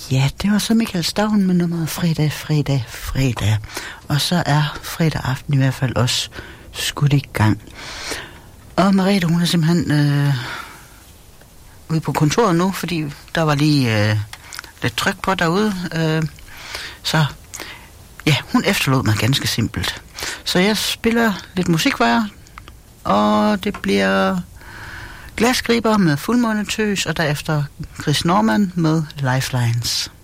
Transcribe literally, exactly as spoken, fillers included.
Ja, det var så Michael Stavn med nummeret Fredag, Fredag, Fredag. Og så er fredag aften i hvert fald også skudt i gang. Og Merete, hun er simpelthen øh, ude på kontoret nu, fordi der var lige øh, lidt tryk på derude. Øh, så ja, hun efterlod mig ganske simpelt. Så jeg spiller lidt musik for jer, og det bliver Glasgriber med Fuldmånetøs, og derefter Chris Norman med Lifelines.